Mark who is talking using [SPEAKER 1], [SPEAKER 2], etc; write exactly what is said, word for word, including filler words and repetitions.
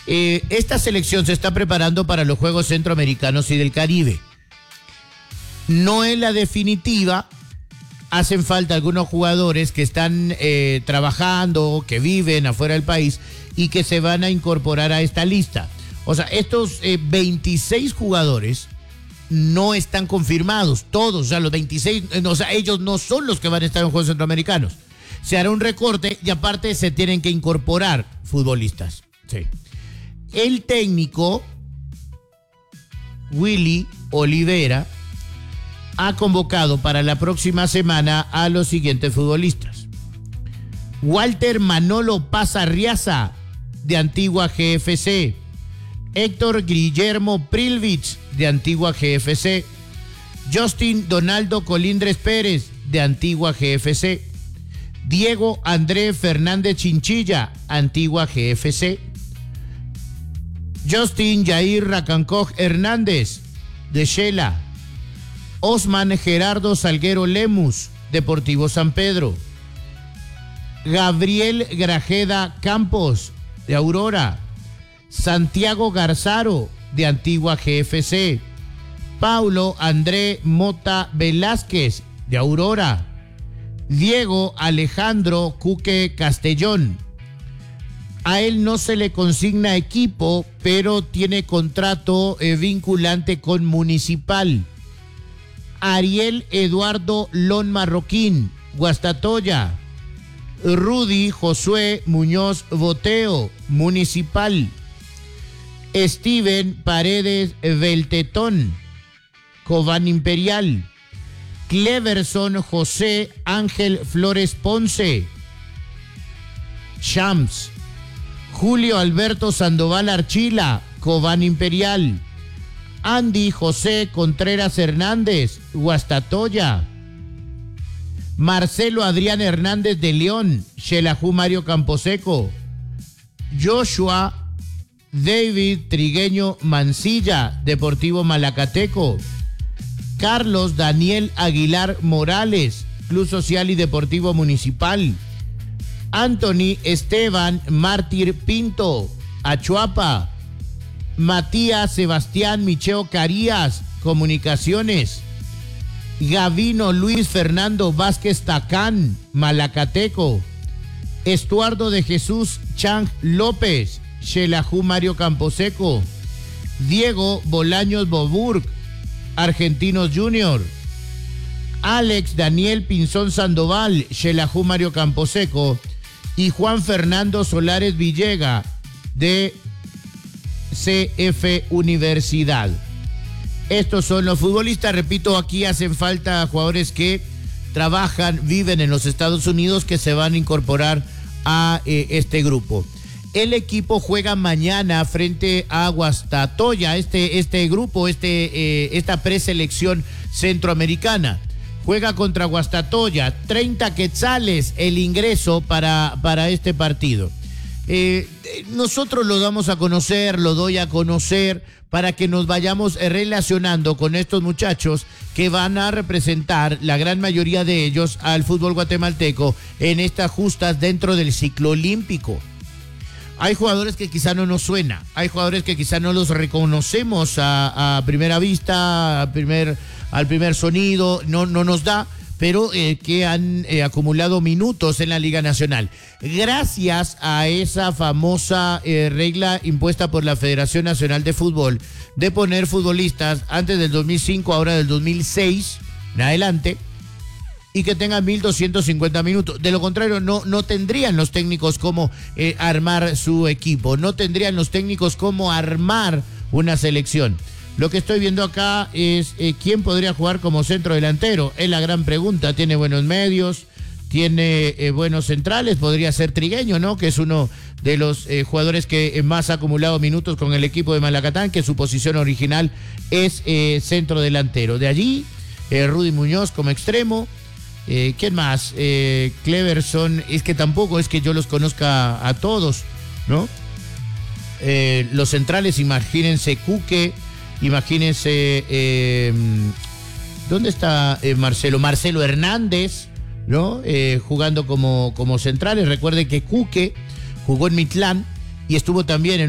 [SPEAKER 1] Eh, esta selección se está preparando para los Juegos Centroamericanos y del Caribe. No es la definitiva, hacen falta algunos jugadores que están eh, trabajando, que viven afuera del país y que se van a incorporar a esta lista. O sea, estos eh, veintiséis jugadores no están confirmados, todos, o sea, los veintiséis, o sea, ellos no son los que van a estar en los Juegos Centroamericanos. Se hará un recorte y aparte se tienen que incorporar futbolistas. Sí. El técnico, Willy Olivera, ha convocado para la próxima semana a los siguientes futbolistas. Walter Manolo Pazarriaza, de Antigua G F C. Héctor Guillermo Prilvich, de Antigua G F C. Justin Donaldo Colindres Pérez, de Antigua G F C. Diego André Fernández Chinchilla, Antigua G F C. Justin Jair Racancoj Hernández, de Shela. Osman Gerardo Salguero Lemus, Deportivo San Pedro. Gabriel Grajeda Campos, de Aurora. Santiago Garzaro, de Antigua G F C. Paulo André Mota Velázquez, de Aurora. Diego Alejandro Cuque Castellón. A él no se le consigna equipo, pero tiene contrato eh, vinculante con Municipal. Ariel Eduardo Lon Marroquín, Guastatoya. Rudy Josué Muñoz Boteo, Municipal. Steven Paredes Beltetón, Cobán Imperial. Cleverson José Ángel Flores Ponce, Shams. Julio Alberto Sandoval Archila, Cobán Imperial. Andy José Contreras Hernández, Guastatoya. Marcelo Adrián Hernández de León, Xelajú Mario Camposeco. Joshua David Trigueño Mancilla, Deportivo Malacateco. Carlos Daniel Aguilar Morales, Club Social y Deportivo Municipal. Anthony Esteban Mártir Pinto, Achuapa. Matías Sebastián Micheo Carías, Comunicaciones. Gavino Luis Fernando Vázquez Tacán, Malacateco. Estuardo de Jesús Chang López, Xelajú Mario Camposeco. Diego Bolaños Boburg, Argentinos Junior. Alex Daniel Pinzón Sandoval, Xelajú Mario Camposeco. Y Juan Fernando Solares Villega, de C F Universidad. Estos son los futbolistas. Repito, aquí hacen falta jugadores que trabajan, viven en los Estados Unidos, que se van a incorporar a eh, este grupo. El equipo juega mañana frente a Guastatoya, este, este grupo, este, eh, esta preselección centroamericana. Juega contra Guastatoya, treinta quetzales el ingreso para, para este partido. Eh, nosotros lo damos a conocer, lo doy a conocer para que nos vayamos relacionando con estos muchachos que van a representar, la gran mayoría de ellos, al fútbol guatemalteco en estas justas dentro del ciclo olímpico. Hay jugadores que quizá no nos suena, hay jugadores que quizá no los reconocemos a, a primera vista, a primer, al primer sonido, no, no nos da, pero eh, que han eh, acumulado minutos en la Liga Nacional. Gracias a esa famosa eh, regla impuesta por la Federación Nacional de Fútbol de poner futbolistas antes del dos mil cinco, ahora del dos mil seis, en adelante, y que tengan mil doscientos cincuenta minutos. De lo contrario, no, no tendrían los técnicos cómo eh, armar su equipo, no tendrían los técnicos cómo armar una selección. Lo que estoy viendo acá es eh, quién podría jugar como centro delantero. Es la gran pregunta. Tiene buenos medios, tiene eh, buenos centrales. Podría ser Trigueño, ¿no? Que es uno de los eh, jugadores que más ha acumulado minutos con el equipo de Malacatán, que su posición original es eh, centro delantero. De allí, eh, Rudy Muñoz como extremo. Eh, ¿Quién más? Eh, Cleverson. Es que tampoco es que yo los conozca a todos, ¿no? Eh, los centrales, imagínense Cuque. Imagínense, eh, ¿dónde está eh, Marcelo? Marcelo Hernández, ¿no? Eh, jugando como, como centrales. Recuerden que Cuque jugó en Mitlán y estuvo también en